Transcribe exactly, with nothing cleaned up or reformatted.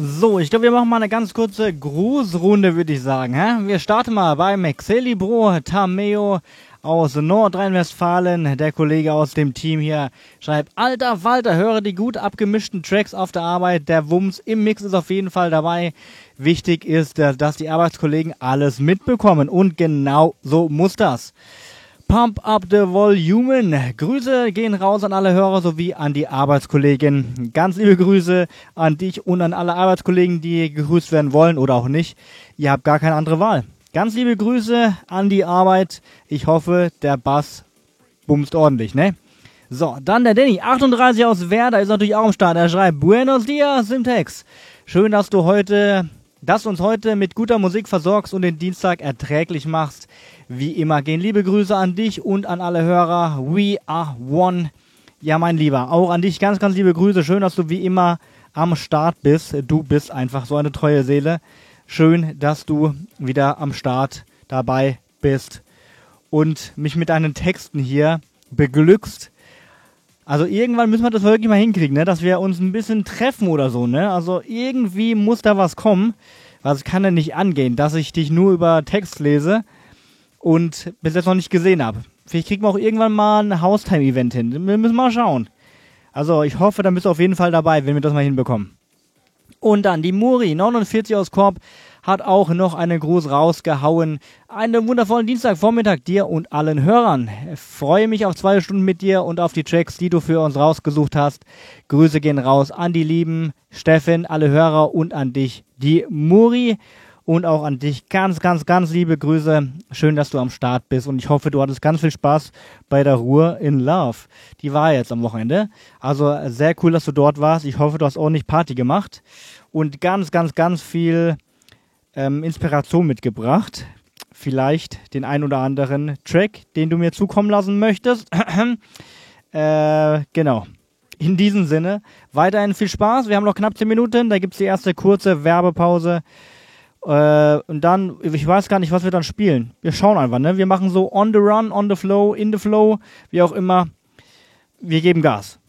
So, ich glaube, wir machen mal eine ganz kurze Grußrunde, würde ich sagen. Hä? Wir starten mal bei Maxelibro Tameo aus Nordrhein-Westfalen. Der Kollege aus dem Team hier schreibt: Alter Walter, höre die gut abgemischten Tracks auf der Arbeit. Der Wumms im Mix ist auf jeden Fall dabei. Wichtig ist, dass die Arbeitskollegen alles mitbekommen. Und genau so muss das. Pump up the volume. Grüße gehen raus an alle Hörer sowie an die Arbeitskollegen. Ganz liebe Grüße an dich und an alle Arbeitskollegen, die gegrüßt werden wollen oder auch nicht. Ihr habt gar keine andere Wahl. Ganz liebe Grüße an die Arbeit. Ich hoffe, der Bass bumst ordentlich, ne? So, dann der Danny, achtunddreißig aus Werder, ist natürlich auch am Start. Er schreibt: Buenos dias, Simtex. Schön, dass du heute, dass du uns heute mit guter Musik versorgst und den Dienstag erträglich machst. Wie immer gehen liebe Grüße an dich und an alle Hörer. We are one. Ja, mein Lieber, auch an dich ganz, ganz liebe Grüße. Schön, dass du wie immer am Start bist. Du bist einfach so eine treue Seele. Schön, dass du wieder am Start dabei bist und mich mit deinen Texten hier beglückst. Also irgendwann müssen wir das wirklich mal hinkriegen, ne? Dass wir uns ein bisschen treffen oder so, ne? Also irgendwie muss da was kommen. Was kann denn nicht angehen, dass ich dich nur über Text lese und bis jetzt noch nicht gesehen habe. Vielleicht kriegen wir auch irgendwann mal ein Haustime-Event hin. Wir müssen mal schauen. Also ich hoffe, da bist du auf jeden Fall dabei, wenn wir das mal hinbekommen. Und dann die Muri, neunundvierzig aus Korb, hat auch noch einen Gruß rausgehauen. Einen wundervollen Dienstagvormittag dir und allen Hörern. Ich freue mich auf zwei Stunden mit dir und auf die Tracks, die du für uns rausgesucht hast. Grüße gehen raus an die lieben Steffen, alle Hörer und an dich, die Muri. Und auch an dich ganz, ganz, ganz liebe Grüße. Schön, dass du am Start bist. Und ich hoffe, du hattest ganz viel Spaß bei der Ruhr in Love. Die war jetzt am Wochenende. Also sehr cool, dass du dort warst. Ich hoffe, du hast ordentlich Party gemacht. Und ganz, ganz, ganz viel ähm, Inspiration mitgebracht. Vielleicht den ein oder anderen Track, den du mir zukommen lassen möchtest. äh, genau. In diesem Sinne, weiterhin viel Spaß. Wir haben noch knapp zehn Minuten. Da gibt es die erste kurze Werbepause. Äh, und dann, ich weiß gar nicht, was wir dann spielen. Wir schauen einfach, ne? Wir machen so on the run, on the flow, in the flow, wie auch immer. Wir geben Gas.